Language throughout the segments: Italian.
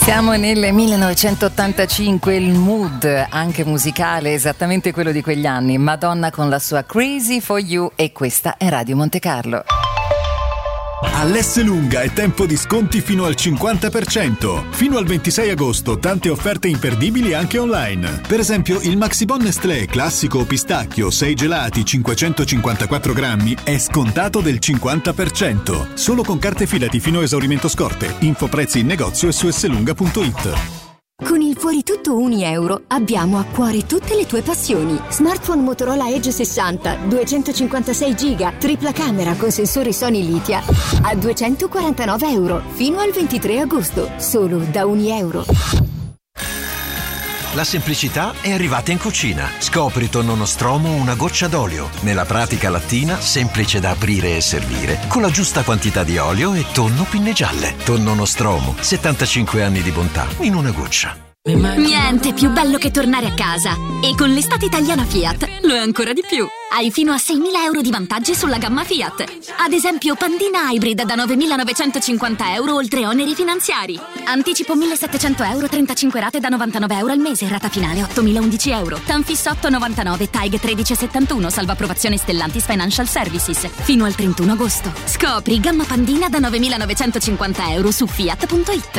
Siamo nel 1985, il mood anche musicale è esattamente quello di quegli anni. Madonna con la sua Crazy for You, e questa è Radio Monte Carlo. All'Esselunga è tempo di sconti fino al 50%. Fino al 26 agosto tante offerte imperdibili anche online. Per esempio il Maxibon Nestlé classico o pistacchio 6 gelati 554 grammi è scontato del 50%. Solo con carte Fidati fino a esaurimento scorte. Info prezzi in negozio e su esselunga.it. Con il Fuori Tutto €1 abbiamo a cuore tutte le tue passioni. Smartphone Motorola Edge 60, 256 GB, tripla camera con sensori Sony Litia a €249 fino al 23 agosto, solo da €1. La semplicità è arrivata in cucina. Scopri tonno nostromo una goccia d'olio. Nella pratica lattina, semplice da aprire e servire, con la giusta quantità di olio e tonno pinne gialle. Tonno nostromo, 75 anni di bontà in una goccia. Niente più bello che tornare a casa. E con l'estate italiana Fiat lo è ancora di più. Hai fino a €6.000 di vantaggi sulla gamma Fiat. Ad esempio Pandina Hybrid da €9.950 oltre oneri finanziari. Anticipo €1.700, 35 rate da €99 al mese, rata finale €8.011. Tanfis 8,99, TAG 13,71, salvo approvazione Stellantis Financial Services. Fino al 31 agosto. Scopri gamma Pandina da €9.950 su Fiat.it.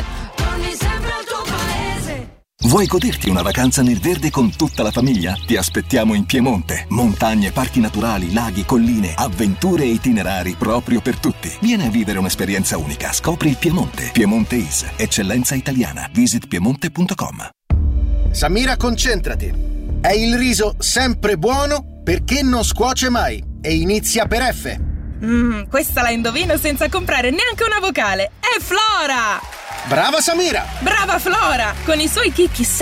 Vuoi goderti una vacanza nel verde con tutta la famiglia? Ti aspettiamo in Piemonte. Montagne, parchi naturali, laghi, colline, avventure e itinerari proprio per tutti. Vieni a vivere un'esperienza unica. Scopri il Piemonte. Piemonte is, eccellenza italiana. Visit piemonte.com. Samira, concentrati. È il riso sempre buono perché non scuoce mai e inizia per F. Questa la indovino senza comprare neanche una vocale. È Flora! Brava Samira! Brava Flora! Con i suoi chicchi